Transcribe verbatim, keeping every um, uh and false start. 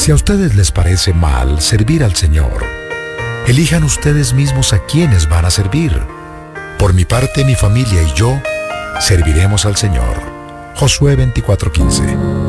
Si a ustedes les parece mal servir al Señor, elijan ustedes mismos a quienes van a servir. Por mi parte, mi familia y yo serviremos al Señor. Josué veinticuatro quince.